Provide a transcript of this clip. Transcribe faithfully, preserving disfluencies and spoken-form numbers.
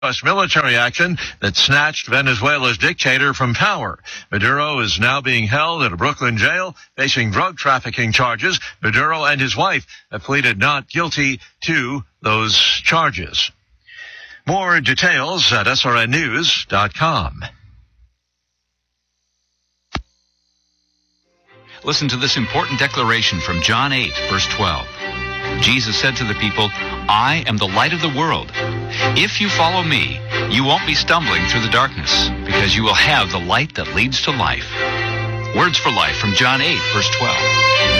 U S military action that snatched Venezuela's dictator from power. Maduro is now being held at a Brooklyn jail facing drug trafficking charges. Maduro and his wife have pleaded not guilty to those charges. More details at S R N news dot com. Listen to this important declaration from John eight, verse twelve. Jesus said to the people, I am the light of the world. If you follow me, you won't be stumbling through the darkness, because you will have the light that leads to life. Words for Life from John eight, verse twelve.